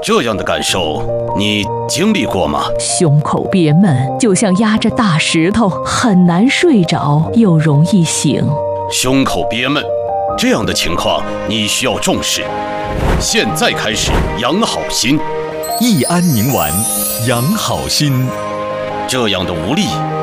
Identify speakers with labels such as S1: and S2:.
S1: 这样的感受你经历过吗？
S2: 胸口憋闷，就像压着大石头，很难睡着，又容易醒。
S1: 胸口憋闷，这样的情况你需要重视。现在开始养好心，
S3: 益安宁丸养好心。
S1: 这样的无力